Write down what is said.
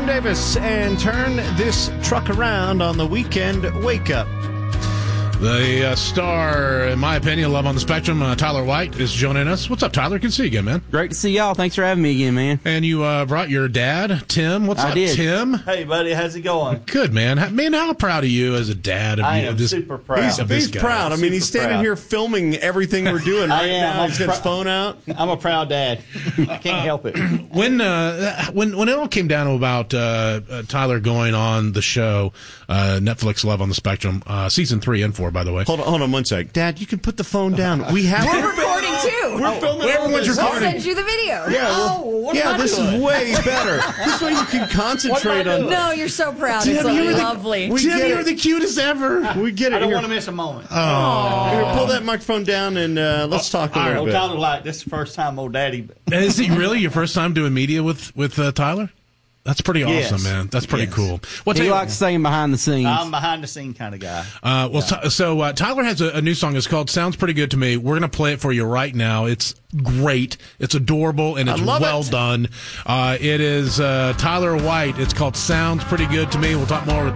Davis, and turn this truck around on the weekend wake up. The star, in my opinion, Love on the Spectrum, Tyler White is joining us. What's up, Tyler? Good to see you again, man. Great to see y'all. Thanks for having me again, man. And you brought your dad, Tim. What's up, did. Tim? Hey, buddy. How's it going? Good, man. Man, how proud of you as a dad? I am super proud. He's proud. I mean, he's standing here filming everything we're doing right now. He's got his phone out. I'm a proud dad. I can't help it. When it all came down to about Tyler going on the show, Netflix Love on the Spectrum, season 3 and 4, by the way. Hold on one sec. Dad, you can put the phone down. We're recording too. We're filming. Everyone's I'll recording. send you the video. Yeah, this is way better. This way you can concentrate on. No, you're so proud. Tim, It's you're lovely. Tim, you're the cutest ever. We get it. I don't Here. want to miss a moment. Here, pull that microphone down and let's talk a little bit. Tyler, like, this is the first time old daddy. Is it really your first time doing media with Tyler? That's pretty awesome, Yes. man. That's pretty cool. He likes staying behind the scenes. I'm behind the scene kind of guy. So Tyler has a new song. It's called "Sounds Pretty Good to Me." We're gonna play it for you right now. It's great. It's adorable and it's well done. It is Tyler White. It's called "Sounds Pretty Good to Me." We'll talk more with